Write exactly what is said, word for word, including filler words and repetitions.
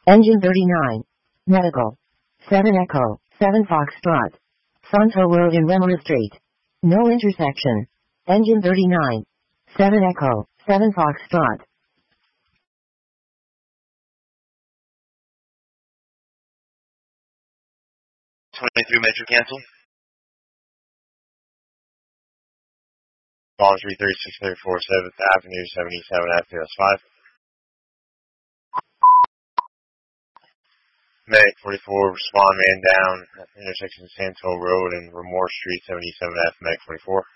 Engine thirty-nine. Medical. seven Echo, seven Foxtrot. Santo Road in Remora Street. No intersection. Engine thirty-nine. seven Echo, seven Foxtrot. twenty-three Metro cancel. Ball three thirty-six thirty-four seventh Avenue, seventy-seven F P S five. Medic forty-four, respond man down at the intersection of Santo Road and Remora Street, seventy-seven F, Medic forty-four.